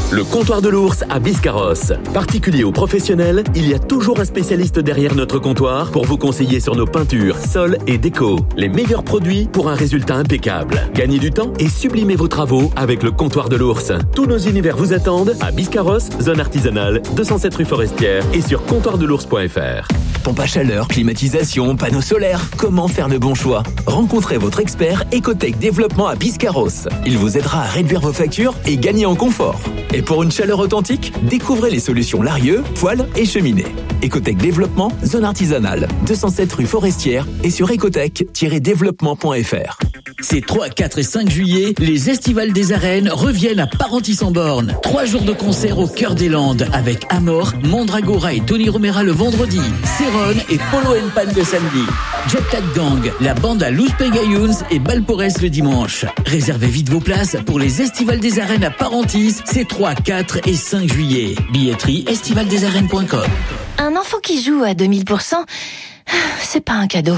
Le comptoir de l'ours à Biscarrosse. Particulier ou professionnel, il y a toujours un spécialiste derrière notre comptoir pour vous conseiller sur nos peintures, sols et déco. Les meilleurs produits pour un résultat impeccable. Gagnez du temps et sublimez vos travaux avec le comptoir de l'ours. Tous nos univers vous attendent à Biscarrosse, zone artisanale, 207 rue Forestière et sur comptoirdelours.fr. Pompe à chaleur, climatisation, panneaux solaires, comment faire le bon choix? Rencontrez votre expert Ecotech Développement à Biscarrosse. Il vous aidera à réduire vos factures et gagner en confort. Et pour une chaleur authentique, découvrez les solutions Larieux, poêle et cheminée. Ecotech Développement, zone artisanale, 207 rue Forestière et sur ecotech-développement.fr. Ces 3, 4 et 5 juillet, les Estivales des Arènes reviennent à Parentis-en-Born. 3 jours de concert au cœur des Landes avec Amor, Mandragora et Tony Romera le vendredi, Céron et Polo & Pan le samedi, Jet Lag Gang, la bande à Luz Pegayuns et Balporès le dimanche. Réservez vite vos places pour les Estivales des Arènes à Parentis, ces 3, 4 et 5 juillet. Billetterie estivaldesarènes.com. Un enfant qui joue à 2000%, c'est pas un cadeau.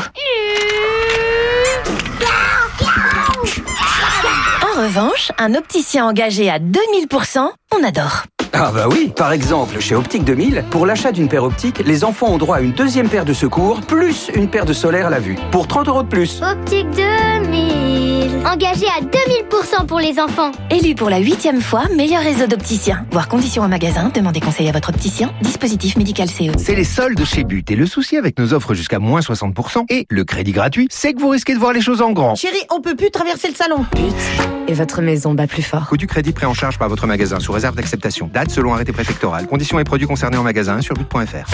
En revanche, un opticien engagé à 2000%, on adore. Ah bah oui, par exemple, chez Optique 2000, pour l'achat d'une paire optique, les enfants ont droit à une deuxième paire de secours, plus une paire de solaire à la vue, pour 30 € de plus. Optique 2000, engagé à 2000% pour les enfants. Élu pour la 8e fois, meilleur réseau d'opticiens. Voir conditions au magasin, demandez conseil à votre opticien. Dispositif médical CE. C'est les soldes chez But et le souci avec nos offres jusqu'à moins 60% et le crédit gratuit, c'est que vous risquez de voir les choses en grand. Chérie, on peut plus traverser le salon. But, et votre maison bat plus fort. Coût du crédit pris en charge par votre magasin sous réserve d'acceptation. Date selon arrêté préfectoral. Conditions et produits concernés en magasin sur but.fr.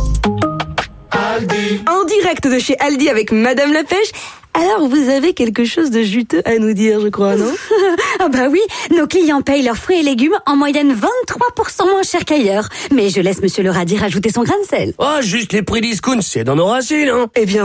Aldi. En direct de chez Aldi avec Madame la Pêche. Alors, vous avez quelque chose de juteux à nous dire, je crois, non? Ah bah oui, nos clients payent leurs fruits et légumes en moyenne 23% moins cher qu'ailleurs. Mais je laisse Monsieur le radis rajouter son grain de sel. Oh, juste les prix discount, c'est dans nos racines, hein. Eh bien,